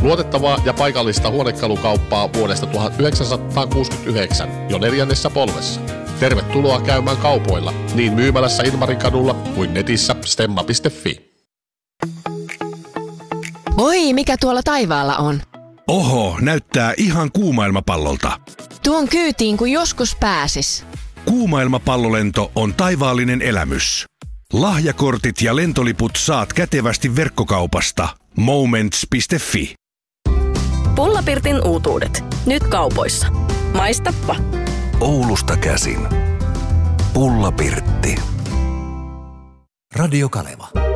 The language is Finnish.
Luotettavaa ja paikallista huonekalukauppaa vuodesta 1969 jo 4. polvessa. Tervetuloa käymään kaupoilla niin myymälässä Ilmarinkadulla kuin netissä stemma.fi. Oi, mikä tuolla taivaalla on? Oho, näyttää ihan kuumailmapallolta. Tuon kyytiin kun joskus pääsis. Kuumailmapallolento on taivaallinen elämys. Lahjakortit ja lentoliput saat kätevästi verkkokaupasta moments.fi. Pullapirtin uutuudet. Nyt kaupoissa. Maistappa. Oulusta käsin. Pullapirtti. Radio Kaleva.